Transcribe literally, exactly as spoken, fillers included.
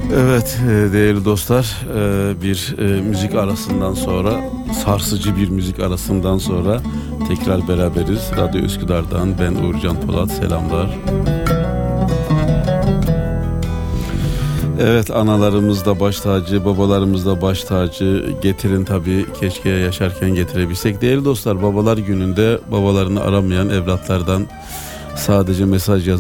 Evet değerli dostlar, bir müzik arasından sonra, sarsıcı bir müzik arasından sonra tekrar beraberiz. Radyo Üsküdar'dan ben Uğurcan Polat, selamlar. Evet, analarımız da baş tacı, babalarımız da baş tacı. Getirin tabii, keşke yaşarken getirebilsek. Değerli dostlar, babalar gününde babalarını aramayan evlatlardan sadece mesaj yazan